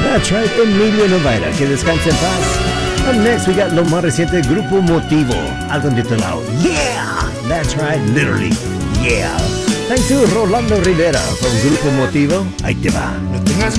That's right, Emilio Novaira, que descanse en paz. Up next, we got lo más reciente, Grupo Motivo, algo titulado Yeah! That's right, literally, yeah. Thanks to Rolando Rivera from Grupo Motivo. Ahí te va. No tengas